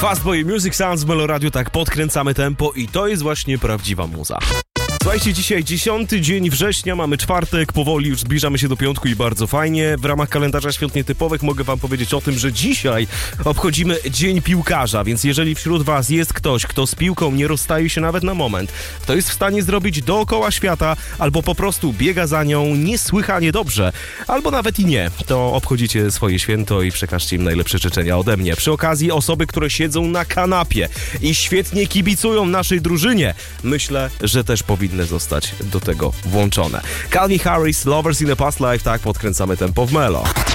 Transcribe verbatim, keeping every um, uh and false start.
Fastboy Music Sounds w Melo Radio, tak podkręcamy tempo i to jest właśnie prawdziwa muza. Słuchajcie, dzisiaj dziesiąty dzień września, mamy czwartek, powoli już zbliżamy się do piątku i bardzo fajnie. W ramach kalendarza świąt nietypowych mogę wam powiedzieć o tym, że dzisiaj obchodzimy Dzień Piłkarza, więc jeżeli wśród was jest ktoś, kto z piłką nie rozstaje się nawet na moment, kto jest w stanie zrobić dookoła świata, albo po prostu biega za nią niesłychanie dobrze, albo nawet i nie, to obchodzicie swoje święto i przekażcie im najlepsze życzenia ode mnie. Przy okazji osoby, które siedzą na kanapie i świetnie kibicują naszej drużynie, myślę, że też powinny zostać do tego włączone. Calvin Harris, Lovers in a Past Life, tak podkręcamy tempo w Melo.